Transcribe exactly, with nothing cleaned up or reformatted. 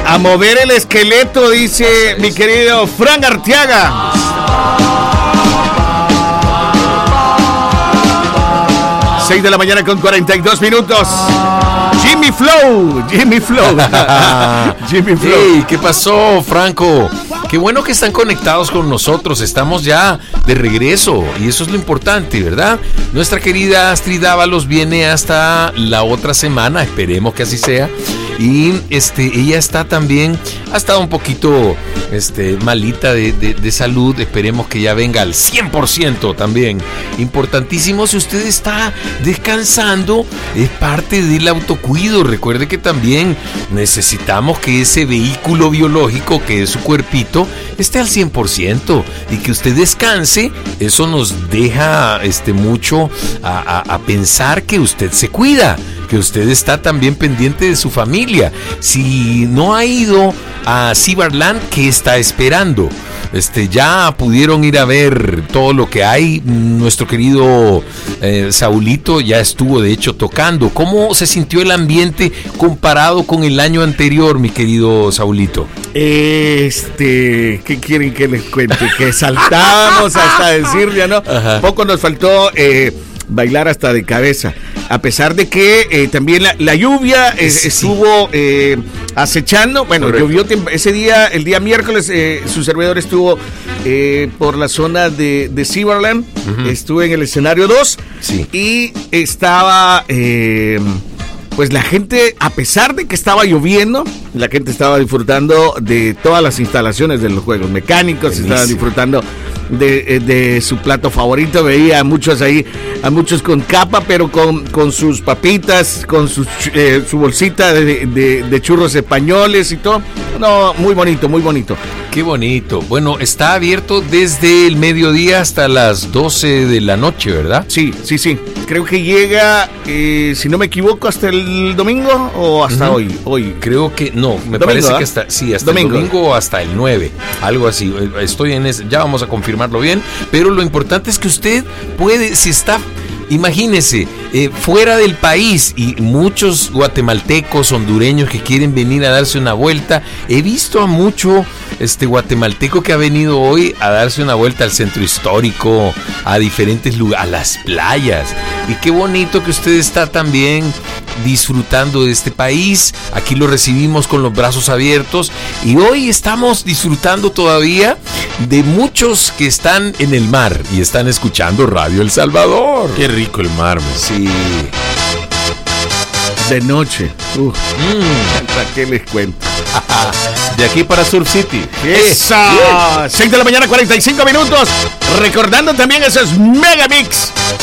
A mover el esqueleto, dice mi querido Frank Arteaga. seis de la mañana con cuarenta y dos minutos. Jimmy Flow, Jimmy Flow. Jimmy Flow. Hey, ¿qué pasó, Franco? Qué bueno que están conectados con nosotros. Estamos ya de regreso y eso es lo importante, ¿verdad? Nuestra querida Astrid Dávalos viene hasta la otra semana, esperemos que así sea. Y este, ella está también, ha estado un poquito este, malita de, de, de salud. Esperemos que ya venga al cien por ciento también. Importantísimo, si usted está descansando, es parte del autocuido. Recuerde que también necesitamos que ese vehículo biológico que es su cuerpito esté al cien por ciento y que usted descanse. Eso nos deja este, mucho a, a, a pensar que usted se cuida, que usted está también pendiente de su familia. Si no ha ido a Cyberland, ¿qué está esperando? Este, ya pudieron ir a ver todo lo que hay. Nuestro querido eh, Saulito ya estuvo de hecho tocando. ¿Cómo se sintió el ambiente comparado con el año anterior, mi querido Saulito? Este, ¿qué quieren que les cuente? Que saltábamos hasta decirle, ¿no? Ajá. Poco nos faltó eh, bailar hasta de cabeza. A pesar de que eh, también la, la lluvia eh, sí. estuvo eh, acechando. Bueno, correcto. Llovió ese día, el día miércoles, eh, su servidor estuvo eh, por la zona de, de Cyberland. Uh-huh. Estuve en el escenario dos. Sí. Y estaba... Eh, pues la gente, a pesar de que estaba lloviendo, la gente estaba disfrutando de todas las instalaciones de los juegos mecánicos. Buenísimo. Estaban disfrutando de, de su plato favorito. Veía a muchos ahí, a muchos con capa, pero con, con sus papitas, con sus, eh, su bolsita de, de, de churros españoles y todo. No, muy bonito, muy bonito. Qué bonito. Bueno, está abierto desde el mediodía hasta las doce de la noche, ¿verdad? Sí, sí, sí. Creo que llega, eh, si no me equivoco, hasta el domingo o hasta uh-huh. hoy. Hoy. Creo que no, me domingo, parece ¿eh? que hasta, sí, hasta domingo. el domingo o hasta el nueve. Algo así. Estoy en ese, ya vamos a confirmarlo bien. Pero lo importante es que usted puede, si está... Imagínese, eh, fuera del país y muchos guatemaltecos, hondureños que quieren venir a darse una vuelta. He visto a mucho este guatemalteco que ha venido hoy a darse una vuelta al centro histórico, a diferentes lugares, a las playas. Y qué bonito que usted está también disfrutando de este país. Aquí lo recibimos con los brazos abiertos y hoy estamos disfrutando todavía de muchos que están en el mar y están escuchando Radio El Salvador. Qué rico el mar, man. Sí. De noche. Uf. Mm. ¿Para qué les cuento? De aquí para Surf City. ¡Esa! seis de la mañana, cuarenta y cinco minutos. Recordando también esos Megamix.